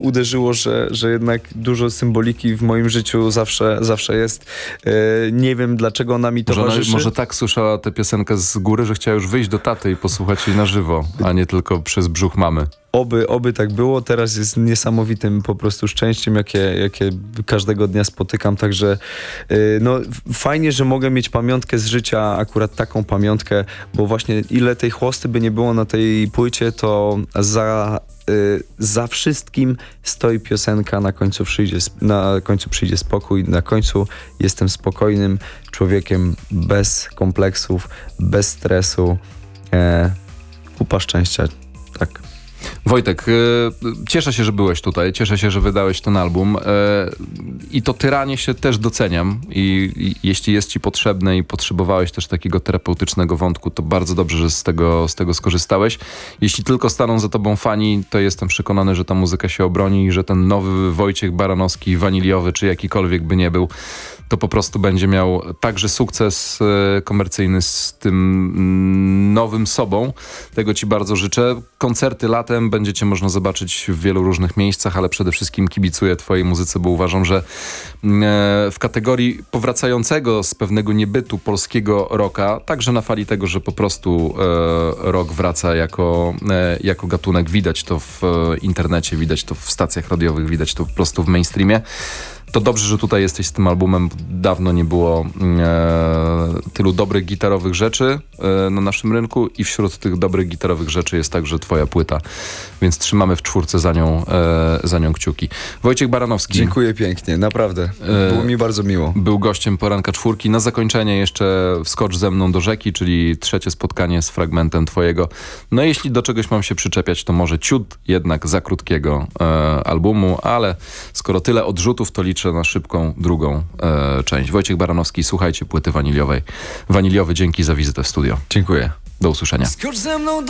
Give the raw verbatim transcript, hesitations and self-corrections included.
uderzyło, że, że jednak dużo symboliki w moim życiu zawsze, zawsze jest. Yy, nie wiem, dlaczego ona mi Może, ona, towarzyszy. może tak słyszała tę piosenkę z góry, że chciała już wyjść do taty i posłuchać jej na żywo, a nie tylko przez brzuch mamy. Oby, oby tak było. Teraz jest niesamowitym po prostu szczęściem, jakie, jakie każdego dnia spotykam. Także yy, no, fajnie, że mogę mieć pamiątkę z życia, akurat taką pamiątkę, bo właśnie ile tej chłosty by nie było na tej płycie, to za, yy, za wszystkim stoi piosenka Na końcu przyjdzie, na końcu przyjdzie spokój. Na końcu jestem spokojnym człowiekiem, bez kompleksów, bez stresu. Yy, kupa szczęścia. Tak. Wojtek, y, cieszę się, że byłeś tutaj, cieszę się, że wydałeś ten album y, i to tyranie się też doceniam i, i jeśli jest ci potrzebne i potrzebowałeś też takiego terapeutycznego wątku, to bardzo dobrze, że z tego, z tego skorzystałeś. Jeśli tylko staną za tobą fani, to jestem przekonany, że ta muzyka się obroni i że ten nowy Wojciech Baranowski, waniliowy czy jakikolwiek by nie był, to po prostu będzie miał także sukces y, komercyjny z tym nowym sobą. Tego ci bardzo życzę. Koncerty latem będziecie można zobaczyć w wielu różnych miejscach, ale przede wszystkim kibicuję twojej muzyce, bo uważam, że w kategorii powracającego z pewnego niebytu polskiego rocka, także na fali tego, że po prostu rock wraca jako, jako gatunek, widać to w internecie, widać to w stacjach radiowych, widać to po prostu w mainstreamie. To dobrze, że tutaj jesteś z tym albumem. Dawno nie było e, tylu dobrych gitarowych rzeczy e, na naszym rynku i wśród tych dobrych gitarowych rzeczy jest także twoja płyta. Więc trzymamy w czwórce za nią, e, za nią kciuki. Wojciech Baranowski. Dziękuję pięknie, naprawdę. Było mi bardzo miło. Był gościem Poranka Czwórki. Na zakończenie jeszcze Wskocz ze mną do rzeki, czyli trzecie spotkanie z fragmentem twojego. No jeśli do czegoś mam się przyczepiać, to może ciut jednak za krótkiego e, albumu, ale skoro tyle odrzutów, to liczę na szybką drugą e, część. Wojciech Baranowski, słuchajcie płyty waniliowej. Waniliowy, dzięki za wizytę w studio. Dziękuję. Do usłyszenia. Skocz ze mną do